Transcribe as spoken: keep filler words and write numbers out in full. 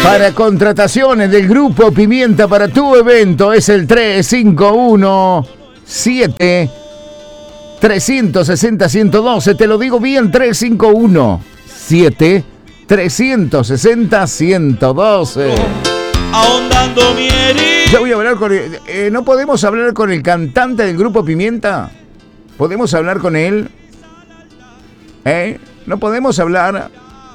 Para contrataciones del Grupo Pimienta para tu evento es el tres cinco uno siete tres seis cero uno uno dos. Te lo digo bien, tres cinco uno siete tres seis cero uno uno dos. Ahondando mi herida. Ya voy a hablar con el, eh, ¿no podemos hablar con el cantante del Grupo Pimienta? ¿Podemos hablar con él? ¿Eh? ¿No podemos hablar?